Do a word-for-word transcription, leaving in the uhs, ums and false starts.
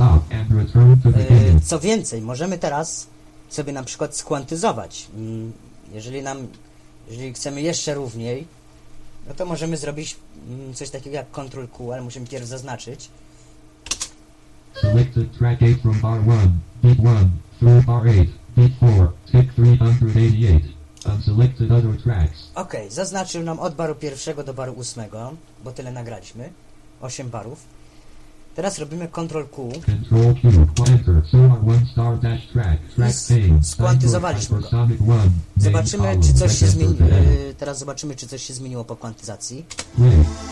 stop and return to Yy, beginning. co więcej, możemy teraz sobie na przykład skwantyzować. Mm, Jeżeli nam, jeżeli chcemy jeszcze równiej, no to możemy zrobić mm, coś takiego jak control Q, ale musimy pierw zaznaczyć. Selected track eight from bar one, beat one, through bar eight, beat four, tick three hundred eighty-eight. Unselected other tracks. Ok, zaznaczył nam od baru pierwszego do baru ósmego, bo tyle nagraliśmy. osiem barów. Teraz robimy control Q. Control Q, enter, Sonar one star dash track, track pane, Skwantyzowaliśmy go. Hypersonic one, Zobaczymy, main czy column, coś się enter zmieniło. the head. Teraz zobaczymy, czy coś się zmieniło po kwantyzacji. Play.